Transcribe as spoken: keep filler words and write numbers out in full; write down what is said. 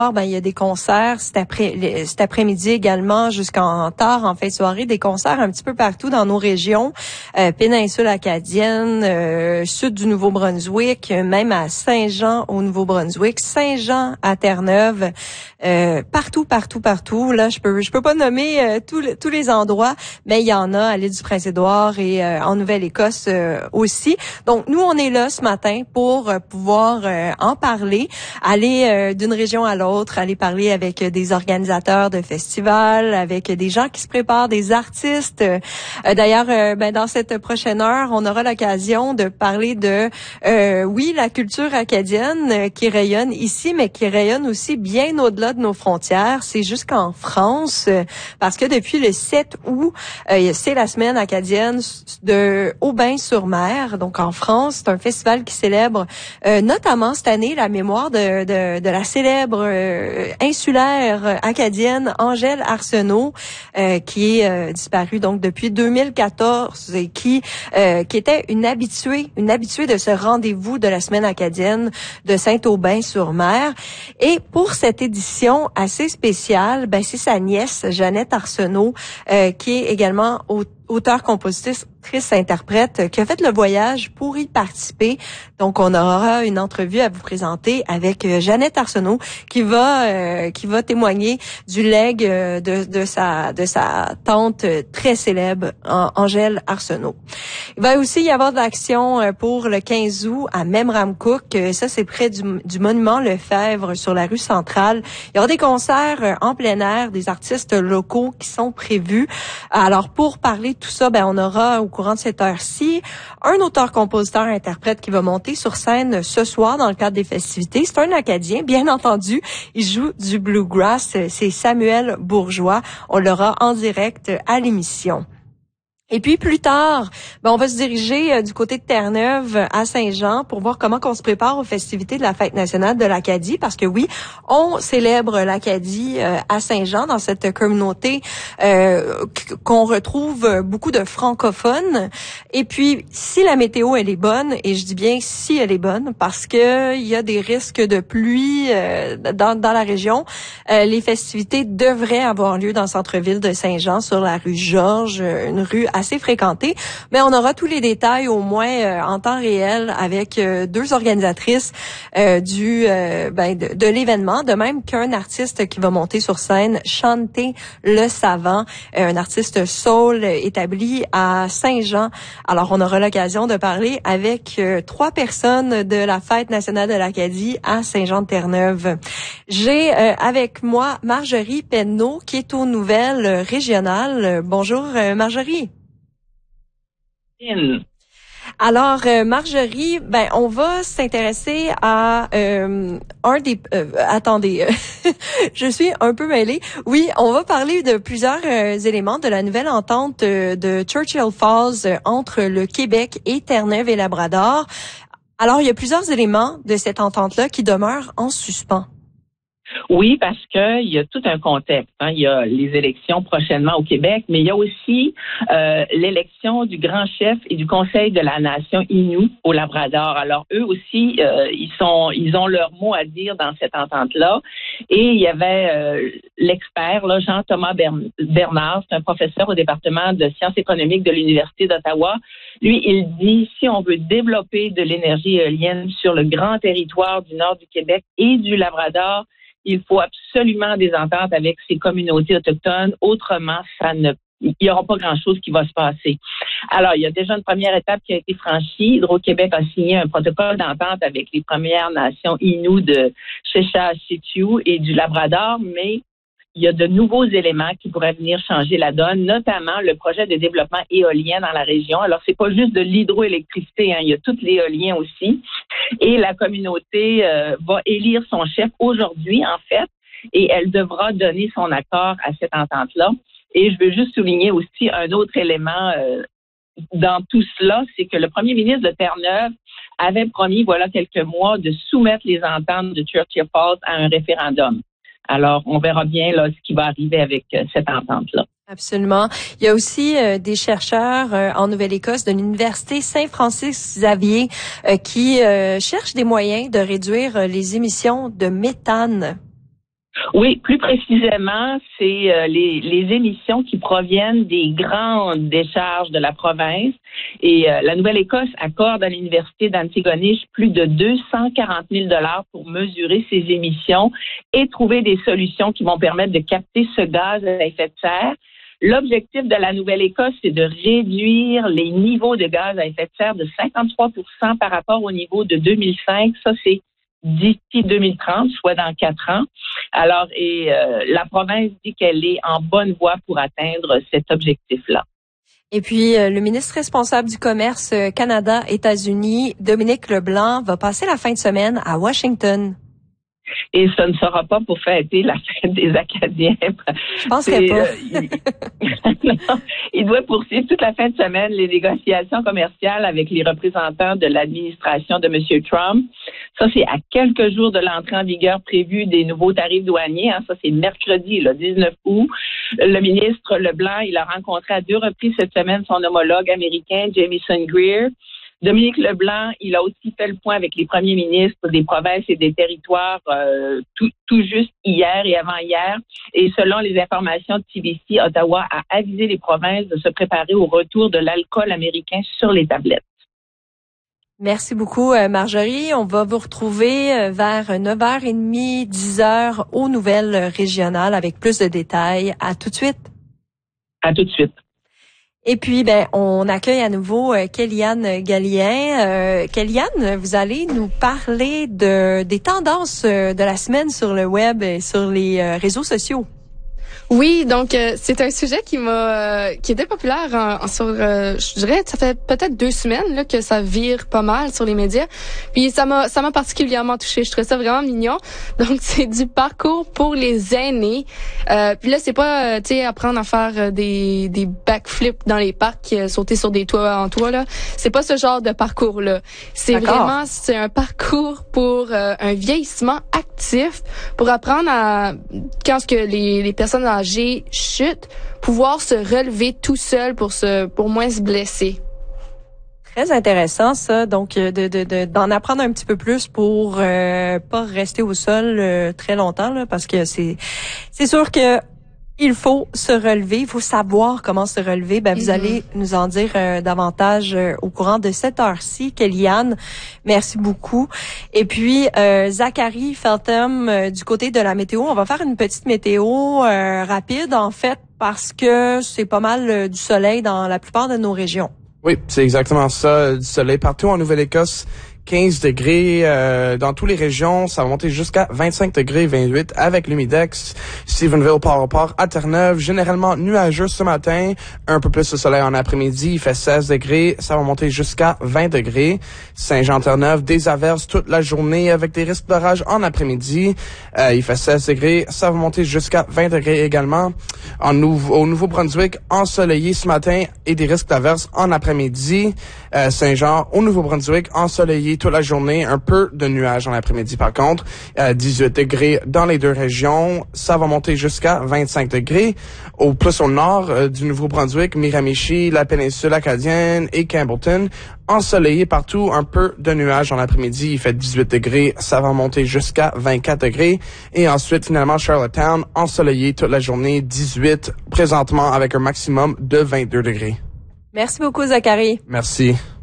Ben, il y a des concerts cet après cet après-midi également jusqu'en tard en fin de soirée, des concerts un petit peu partout dans nos régions, euh, péninsule acadienne, euh, sud du Nouveau-Brunswick, même à Saint-Jean au Nouveau-Brunswick, Saint-Jean à Terre-Neuve, euh, partout, partout, partout. Là, je peux je peux pas nommer euh, tous tous les endroits, mais il y en a à l'île du Prince-Édouard et euh, en Nouvelle-Écosse euh, aussi. Donc nous, on est là ce matin pour euh, pouvoir euh, en parler, aller euh, d'une région à l'autre, aller parler avec des organisateurs de festivals, avec des gens qui se préparent, des artistes. Euh, D'ailleurs, euh, ben, dans cette prochaine heure, on aura l'occasion de parler de, euh, oui, la culture acadienne euh, qui rayonne ici, mais qui rayonne aussi bien au-delà de nos frontières. C'est jusqu'en France, euh, parce que depuis le sept août, euh, c'est la semaine acadienne de Aubin-sur-Mer. Donc, en France, c'est un festival qui célèbre euh, notamment cette année la mémoire de, de, de la célèbre euh, insulaire acadienne Angèle Arsenault, euh, qui est euh, disparue donc depuis deux mille quatorze et qui euh, qui était une habituée, une habituée de ce rendez-vous de la semaine acadienne de Saint-Aubin-sur-Mer. Et pour cette édition assez spéciale, ben c'est sa nièce Jeannette Arsenault euh, qui est également au auteur, compositrice, interprète, qui a fait le voyage pour y participer. Donc, on aura une entrevue à vous présenter avec Jeannette Arsenault, qui va euh, qui va témoigner du legs euh, de, de sa de sa tante très célèbre, Angèle Arsenault. Il va aussi y avoir de l'action pour le quinze août à Memramcook. Ça, c'est près du, du monument Lefebvre sur la rue centrale. Il y aura des concerts en plein air, des artistes locaux qui sont prévus. Alors, pour parler tout ça, ben on aura au courant de cette heure-ci un auteur-compositeur-interprète qui va monter sur scène ce soir dans le cadre des festivités. C'est un Acadien, bien entendu. Il joue du bluegrass. C'est Samuel Bourgeois. On l'aura en direct à l'émission. Et puis plus tard, ben on va se diriger euh, du côté de Terre-Neuve à Saint-Jean pour voir comment qu'on se prépare aux festivités de la Fête nationale de l'Acadie, parce que oui, on célèbre l'Acadie euh, à Saint-Jean dans cette communauté euh, qu'on retrouve beaucoup de francophones. Et puis si la météo elle est bonne, et je dis bien si elle est bonne, parce que il y a des risques de pluie euh, dans dans la région, euh, les festivités devraient avoir lieu dans le centre-ville de Saint-Jean sur la rue Georges, une rue assez fréquentée, mais on aura tous les détails au moins euh, en temps réel avec euh, deux organisatrices euh, du euh, ben, de, de l'événement, de même qu'un artiste qui va monter sur scène, chanter le savant, euh, un artiste soul établi à Saint-Jean. Alors on aura l'occasion de parler avec euh, trois personnes de la Fête nationale de l'Acadie à Saint-Jean-de-Terre-Neuve. J'ai euh, avec moi Marjorie Penneau qui est aux nouvelles régionales. Bonjour euh, Marjorie. Alors, euh, Marjorie, ben on va s'intéresser à euh, un des... Euh, attendez, je suis un peu mêlée. Oui, on va parler de plusieurs euh, éléments de la nouvelle entente euh, de Churchill Falls euh, entre le Québec et Terre-Neuve et Labrador. Alors, il y a plusieurs éléments de cette entente-là qui demeurent en suspens. Oui, parce que il y a tout un contexte. Hein. Il y a les élections prochainement au Québec, mais il y a aussi euh, l'élection du grand chef et du Conseil de la Nation Innu au Labrador. Alors eux aussi, euh, ils sont, ils ont leur mot à dire dans cette entente-là. Et il y avait euh, l'expert, là, Jean-Thomas Bernard, c'est un professeur au département de sciences économiques de l'Université d'Ottawa. Lui, il dit si on veut développer de l'énergie éolienne sur le grand territoire du nord du Québec et du Labrador, il faut absolument des ententes avec ces communautés autochtones. Autrement, ça ne, il n'y aura pas grand-chose qui va se passer. Alors, il y a déjà une première étape qui a été franchie. Hydro-Québec a signé un protocole d'entente avec les Premières Nations Innu de Sheshatshiu et du Labrador, mais il y a de nouveaux éléments qui pourraient venir changer la donne, notamment le projet de développement éolien dans la région. Alors, c'est pas juste de l'hydroélectricité, hein, il y a tout l'éolien aussi. Et la communauté euh, va élire son chef aujourd'hui, en fait, et elle devra donner son accord à cette entente-là. Et je veux juste souligner aussi un autre élément euh, dans tout cela, c'est que le premier ministre de Terre-Neuve avait promis, voilà quelques mois, de soumettre les ententes de Churchill Falls à un référendum. Alors, on verra bien là ce qui va arriver avec euh, cette entente-là. Absolument. Il y a aussi euh, des chercheurs euh, en Nouvelle-Écosse de l'Université Saint-Francis-Xavier euh, qui euh, cherchent des moyens de réduire euh, les émissions de méthane. Oui, plus précisément, c'est euh, les, les émissions qui proviennent des grandes décharges de la province. Et euh, la Nouvelle-Écosse accorde à l'Université d'Antigonish plus de deux cent quarante mille dollars pour mesurer ces émissions et trouver des solutions qui vont permettre de capter ce gaz à effet de serre. L'objectif de la Nouvelle-Écosse, c'est de réduire les niveaux de gaz à effet de serre de cinquante-trois pour cent par rapport au niveau de deux mille cinq. Ça, c'est d'ici deux mille trente, soit dans quatre ans. Alors, et euh, la province dit qu'elle est en bonne voie pour atteindre cet objectif-là. Et puis, euh, le ministre responsable du commerce euh, Canada-États-Unis, Dominique LeBlanc, va passer la fin de semaine à Washington. Et ce ne sera pas pour fêter la fête des Acadiens. Je penserais pas. Euh, il... il doit poursuivre toute la fin de semaine les négociations commerciales avec les représentants de l'administration de M. Trump. Ça, c'est à quelques jours de l'entrée en vigueur prévue des nouveaux tarifs douaniers. Hein. Ça, c'est mercredi, le dix-neuf août. Le ministre Leblanc, il a rencontré à deux reprises cette semaine son homologue américain, Jamieson Greer. Dominique LeBlanc, il a aussi fait le point avec les premiers ministres des provinces et des territoires euh, tout, tout juste hier et avant-hier. Et selon les informations de T V C, Ottawa a avisé les provinces de se préparer au retour de l'alcool américain sur les tablettes. Merci beaucoup, Marjorie. On va vous retrouver vers neuf heures trente, dix heures aux nouvelles régionales avec plus de détails. À tout de suite. À tout de suite. Et puis, ben, on accueille à nouveau euh, Kellyanne Gallien. Euh, Kellyanne, vous allez nous parler de des tendances euh, de la semaine sur le web et sur les euh, réseaux sociaux. Oui, donc euh, c'est un sujet qui m'a euh, qui était populaire en, en, sur euh, je dirais ça fait peut-être deux semaines là que ça vire pas mal sur les médias. Puis ça m'a ça m'a particulièrement touchée. Je trouvais ça vraiment mignon. Donc c'est du parcours pour les aînés. Euh, puis là c'est pas euh, tu sais apprendre à faire euh, des des backflips dans les parcs, euh, sauter sur des toits en toit là. C'est pas ce genre de parcours là. C'est D'accord. vraiment c'est un parcours pour euh, un vieillissement actif, pour apprendre à quand ce que les les personnes âgées chutent, pouvoir se relever tout seul pour se pour moins se blesser. Très intéressant ça, donc de de, de d'en apprendre un petit peu plus pour euh, pas rester au sol euh, très longtemps là, parce que c'est c'est sûr que il faut se relever, il faut savoir comment se relever. Ben, vous mm-hmm. allez nous en dire euh, davantage euh, au courant de cette heure-ci. Kellyanne, merci beaucoup. Et puis, euh, Zachary Feltham, euh, du côté de la météo, on va faire une petite météo euh, rapide, en fait, parce que c'est pas mal euh, du soleil dans la plupart de nos régions. Oui, c'est exactement ça, du soleil partout en Nouvelle-Écosse. quinze degrés euh, dans toutes les régions, ça va monter jusqu'à vingt-cinq degrés, vingt-huit avec l'humidex. Stephenville, Port-au-Port, à Terre-Neuve, généralement nuageux ce matin, un peu plus de soleil en après-midi, il fait seize degrés, ça va monter jusqu'à vingt degrés. Saint-Jean-Terre-Neuve, des averses toute la journée avec des risques d'orage en après-midi, euh, il fait seize degrés, ça va monter jusqu'à vingt degrés également. En nou- au Nouveau-Brunswick, ensoleillé ce matin et des risques d'averses en après-midi. Euh, Saint-Jean, au Nouveau-Brunswick, ensoleillé toute la journée, un peu de nuages en après-midi par contre. Euh, dix-huit degrés dans les deux régions, ça va monter jusqu'à vingt-cinq degrés. Au plus au nord euh, du Nouveau-Brunswick, Miramichi, la péninsule acadienne et Campbellton, ensoleillé partout, un peu de nuages en après-midi, il fait dix-huit degrés, ça va monter jusqu'à vingt-quatre degrés. Et ensuite, finalement, Charlottetown, ensoleillé toute la journée, dix-huit, présentement avec un maximum de vingt-deux degrés. Merci beaucoup, Zachary. Merci.